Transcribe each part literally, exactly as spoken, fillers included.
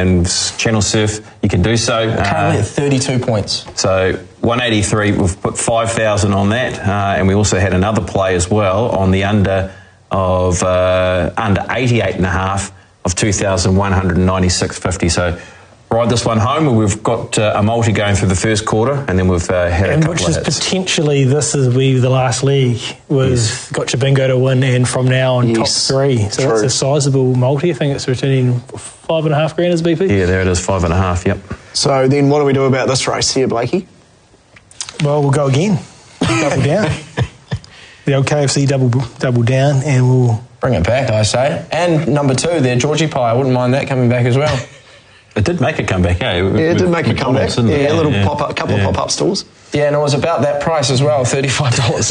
and Channel Surf, you can do so. Currently uh, at thirty-two points. So one eighty-three, we've put five thousand on that, uh, and we also had another play as well on the under of uh, under eighty-eight and a half of two thousand one hundred ninety-six fifty. So ride this one home. We've got uh, a multi going through the first quarter, and then we've uh, had and a couple which of is hits. Potentially this is we the last league was Yes. Gotcha Bingo to win, and from now on Yes. top three. So True. that's a sizable multi. I think it's returning five and a half grand as B P. Yeah, there it is, five and a half. Yep. So then what do we do about this race here, Blakey? Well, we'll go again, double down. The old K F C double double down, and we'll Bring it back, I say. And number two there, Georgie Pie. I wouldn't mind that coming back as well. It did make a comeback, eh? Yeah, it did make a comeback. McDonald's, didn't it? Yeah, a little Yeah. pop-up, couple Yeah. of pop-up stalls. Yeah, and it was about that price as well, thirty-five dollars.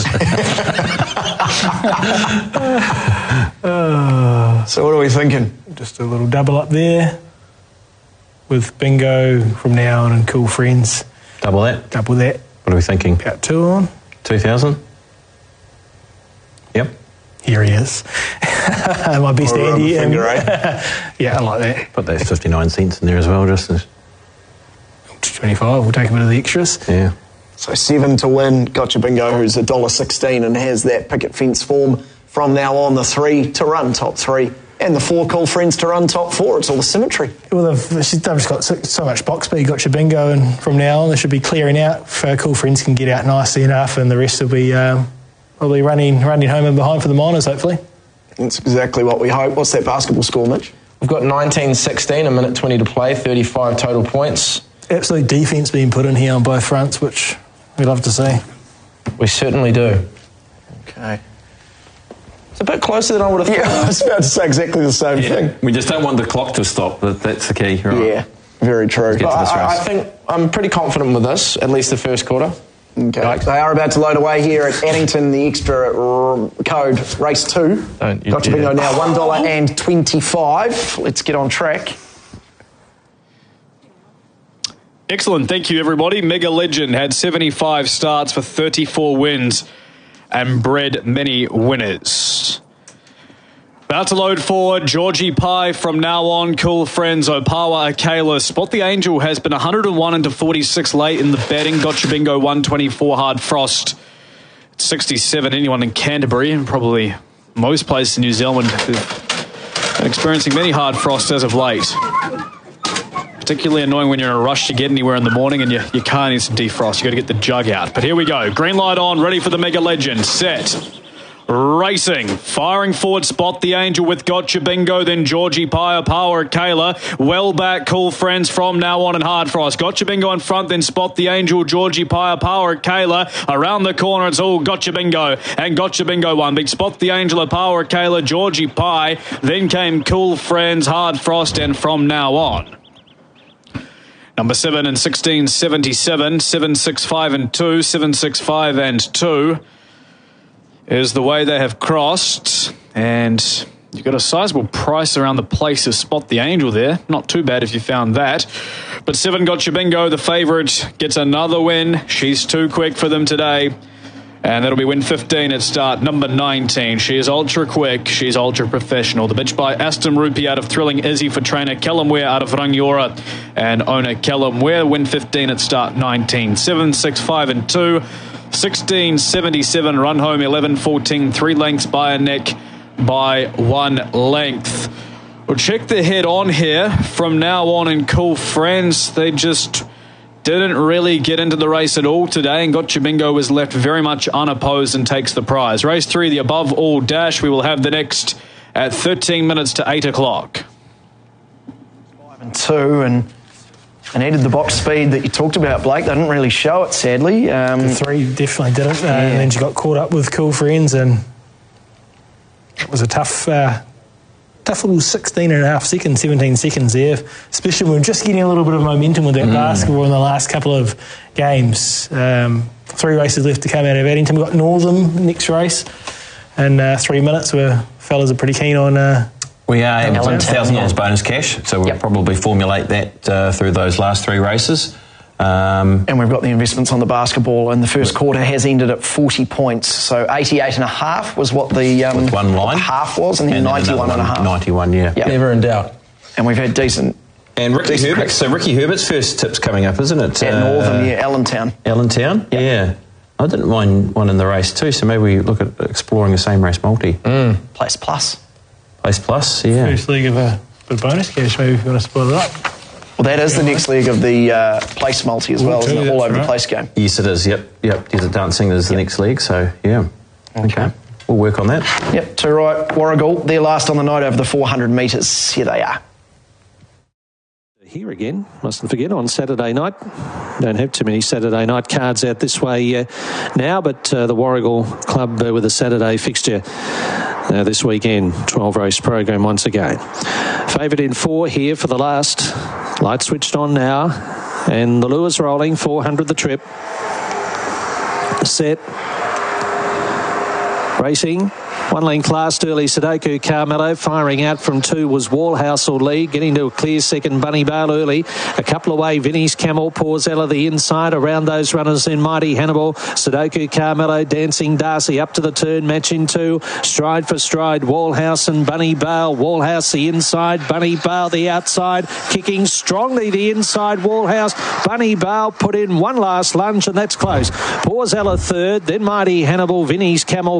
So what are we thinking? just a little double up there with Bingo from now on and Cool Friends. Double that. Double that. What are we thinking? About two on. two thousand? Yep. Here he is. My best Or Andy. rubber finger, and- eh? Yeah, I like that. Put those fifty-nine cents in there as well, just as, twenty-five. We'll take a bit of the extras. yeah. So seven to win. Gotcha Bingo, who's one dollar sixteen and has that picket fence form from now on. The three to run top three. And the four Cool Friends to run top four. It's all the symmetry. Well, they've, they've just got so, so much box speed. Gotcha Bingo, and from now on they should be clearing out. If uh, Cool Friends can get out nicely enough, and the rest will be um, probably running running home and behind for the Miners, hopefully. That's exactly what we hope. What's that basketball score, Mitch? We've got nineteen sixteen, a minute twenty to play, thirty-five total points. Absolute defence being put in here on both fronts, which we love to see. We certainly do. Okay. It's a bit closer than I would have Yeah, thought. I was about to say exactly the same thing. We just don't want the clock to stop. That, that's the key, right? Yeah, very true. Get But to this I, I race. think I'm pretty confident with this, at least the first quarter. Okay. They are about to load away here at Addington. The extra r- code, race two. Don't you Gotcha dare. Bingo now, one dollar twenty-five. Let's get on track. Excellent, thank you everybody. Mega Legend had seventy-five starts for thirty-four wins and bred many winners. About to load forward, Georgie Pie from now on, Cool Friends, Opawa, Akela. Spot the Angel has been one hundred and one into forty-six late in the betting. Gotcha Bingo one twenty-four, Hard Frost sixty-seven. Anyone in Canterbury and probably most places in New Zealand have been experiencing many hard frosts as of late. Particularly annoying when you're in a rush to get anywhere in the morning and you, your car needs some defrost. You've got to get the jug out. But here we go. Green light on, ready for the Mega Legend. Set. Racing, firing forward, Spot the Angel with Gotcha Bingo, then Georgie Pie, Power Kayla, well back, Cool Friends from now on and Hard Frost. Gotcha Bingo in front, then Spot the Angel, Georgie Pie, Power Kayla, around the corner it's all Gotcha Bingo, and Gotcha Bingo won. Big Spot the Angel, Power Kayla, Georgie Pie, then came Cool Friends, Hard Frost, and from now on. Number seven and sixteen seventy-seven, seven six five and two, seven six five and two. Is the way they have crossed, and you've got a sizable price around the place to Spot the Angel there. Not too bad if you found that. But seven Gotcha Bingo, the favourite, gets another win. She's too quick for them today. And that'll be win fifteen at start, number nineteen. She is ultra quick. She's ultra professional. The bitch by Aston Rupee out of Thrilling Izzy for trainer Callum Ware out of Rangiora and owner Callum Ware. Win fifteen at start, nineteen. seven, six, five and two. sixteen seventy-seven, run home eleven fourteen, three lengths by a neck by one length. We'll check the head on here from now on in Cool Friends. They just didn't really get into the race at all today, and Gotcha Bingo was left very much unopposed and takes the prize. Race three, the above all dash. We will have the next at thirteen minutes to eight o'clock. Five and two, and I needed the box speed that you talked about, Blake. They didn't really show it, sadly. Um, The three definitely didn't, uh, Yeah. and then she got caught up with Cool Friends, and it was a tough, uh, tough little sixteen and a half seconds, seventeen seconds there, especially when we we're just getting a little bit of momentum with that Mm. basketball in the last couple of games. Um, three races left to come out of Addington. We've got Northam next race, and uh, three minutes where fellas are pretty keen on. Uh, We are able to Allentown, one thousand dollars yeah. bonus cash, so we'll Yep. probably formulate that uh, through those last three races. Um, and we've got the investments on the basketball, and the first quarter has ended at forty points. So eighty-eight and a half was what the um, With one line. half was, and then and then ninety-one another and a half. one, ninety-one, yeah. Yep. Never in doubt. And we've had decent And Ricky Decent Herbert. crack. So Ricky Herbert's first tip's coming up, isn't it? At Uh, Northern, yeah, Allentown. Allentown? Yep. Yeah. I didn't mind one in the race too, so maybe we look at exploring the same race multi. Mm. Place plus. Place plus, yeah. First league of a bit of bonus cash, maybe if you want to split it up. Well, that is the next leg of the uh, place multi as Ooh, well, isn't too, it? All that's over the right. place game. Yes, it is. Yep, yep. There's a dancing. There's the next league. So yeah. Okay. We'll work on that. Yep, too right. Warragul, they're last on the night over the four hundred metres. Here they are. Here again, mustn't forget, on Saturday night. Don't have too many Saturday night cards out this way uh, now, but uh, the Warragul Club uh, with a Saturday fixture uh, this weekend. twelve race program once again. Favoured in four here for the last. Light switched on now, and the lure's rolling. four hundred the trip. Set. Racing. One lane class early, Sudoku Carmelo. Firing out from two was Wallhouse or lead. Getting to a clear second, Bunny Bale early. A couple away, Vinnie's Camel. Porzella the inside. Around those runners in Mighty Hannibal. Sudoku Carmelo, Dancing Darcy up to the turn, matching two. Stride for stride, Wallhouse and Bunny Bale. Wallhouse the inside, Bunny Bale the outside. Kicking strongly the inside, Wallhouse. Bunny Bale put in one last lunge, and that's close. Porzella third, then Mighty Hannibal, Vinnie's Camel.